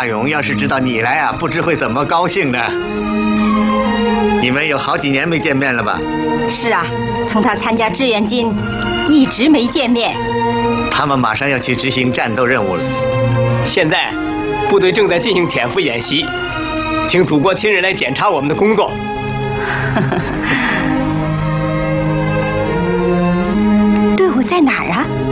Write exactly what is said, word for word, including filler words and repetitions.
大勇要是知道你来啊，不知会怎么高兴呢。你们有好几年没见面了吧？ 是啊，从他参加志愿军，一直没见面。 他们马上要去执行战斗任务了。 现在，部队正在进行潜伏演习，请祖国亲人来检查我们的工作。 队伍在哪儿啊？